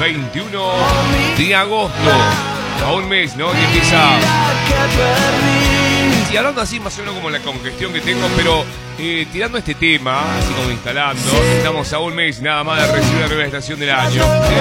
21 de agosto. A un mes, ¿no? Y empieza... Sí, hablando así más o menos como la congestión que tengo, pero tirando este tema, así como instalando, estamos a un mes nada más de recibir la nueva estación del año.